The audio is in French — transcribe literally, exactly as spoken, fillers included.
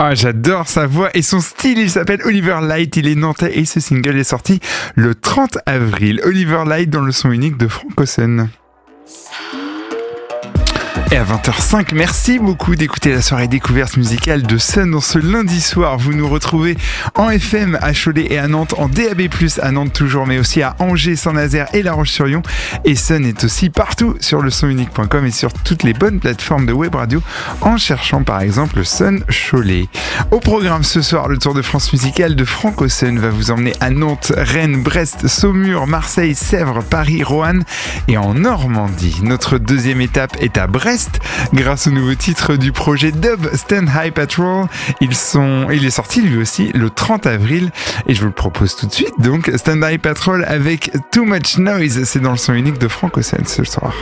Ah, j'adore sa voix et son style. Il s'appelle Oliver Light, il est nantais et ce single est sorti le trente avril. Oliver Light dans le son unique de Frank Ocean. Et à vingt heures cinq, merci beaucoup d'écouter la soirée découverte musicale de Sun dans ce lundi soir. Vous nous retrouvez en F M à Cholet et à Nantes, en D A B plus, à Nantes toujours, mais aussi à Angers, Saint-Nazaire et La Roche-sur-Yon. Et Sun est aussi partout sur le son unique point com et sur toutes les bonnes plateformes de web radio en cherchant par exemple Sun Cholet. Au programme ce soir, le Tour de France musical de Frank Ocean va vous emmener à Nantes, Rennes, Brest, Saumur, Marseille, Sèvres, Paris, Roanne et en Normandie. Notre deuxième étape est à Brest. Grâce au nouveau titre du projet Dub Stand High Patrol, ils sont, il est sorti lui aussi le trente avril et je vous le propose tout de suite. Donc Stand High Patrol avec Too Much Noise, c'est dans le son unique de Frank Ocean ce soir.